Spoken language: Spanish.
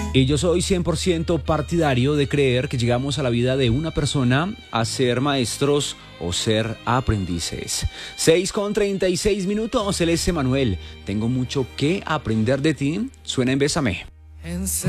Y yo soy 100% partidario de creer que llegamos a la vida de una persona a ser maestros o ser aprendices. 6:36, él es Emanuel. Tengo mucho que aprender de ti. Suena en Bésame.